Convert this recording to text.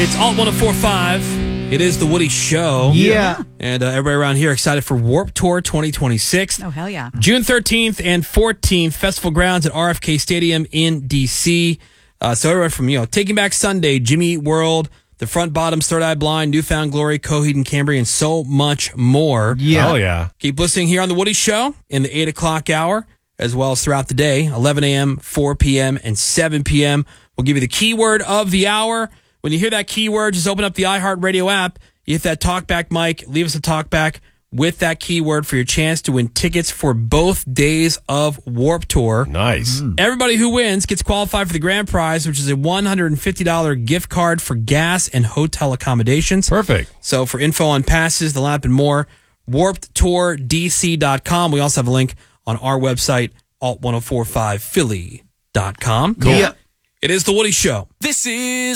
It's Alt 104.5. It is the Woody Show. Yeah. And everybody around here excited for Warped Tour 2026. Oh, hell yeah. June 13th and 14th, Festival Grounds at RFK Stadium in D.C. So everyone from, Taking Back Sunday, Jimmy Eat World, The Front Bottoms, Third Eye Blind, Newfound Glory, Coheed and Cambria, and so much more. Yeah. Oh, yeah. Keep listening here on The Woody Show in the 8 o'clock hour, as well as throughout the day, 11 a.m., 4 p.m., and 7 p.m. We'll give you the keyword of the hour. When you hear that keyword, just open up the iHeartRadio app. You hit that talkback mic, leave us a talkback with that keyword for your chance to win tickets for both days of Warped Tour. Nice. Everybody who wins gets qualified for the grand prize, which is a $150 gift card for gas and hotel accommodations. Perfect. So for info on passes, the lap, and more, warpedtourdc.com. We also have a link on our website, alt1045philly.com. Cool. Yeah. It is The Woody Show. This is